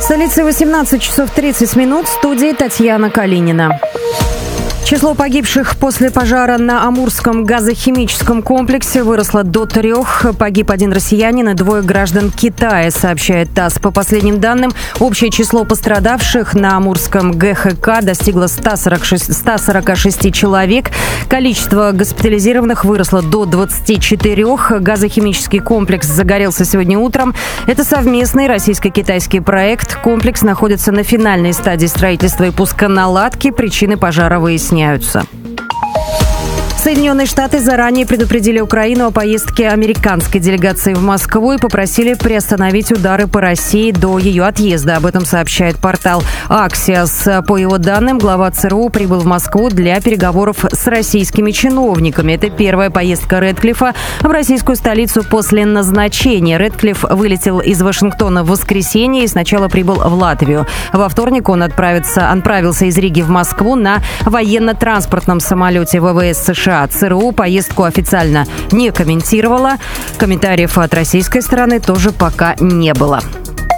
В столице 18 часов 30 минут. В студии Татьяна Калинина. Число погибших после пожара на Амурском газохимическом комплексе выросло до 3. Погиб 1 россиянин и 2 граждан Китая, сообщает ТАСС. По последним данным, общее число пострадавших на Амурском ГХК достигло 146 человек. Количество госпитализированных выросло до 24. Газохимический комплекс загорелся сегодня утром. Это совместный российско-китайский проект. Комплекс находится на финальной стадии строительства и пусконаладки. Причины пожара выясняются. Соединенные Штаты заранее предупредили Украину о поездке американской делегации в Москву и попросили приостановить удары по России до ее отъезда. Об этом сообщает портал Axios. По его данным, глава ЦРУ прибыл в Москву для переговоров с российскими чиновниками. Это первая поездка Рэдклиффа в российскую столицу после назначения. Рэдклифф вылетел из Вашингтона в воскресенье и сначала прибыл в Латвию. Во вторник он отправился из Риги в Москву на военно-транспортном самолете ВВС США. ЦРУ поездку официально не комментировала. Комментариев от российской стороны тоже пока не было.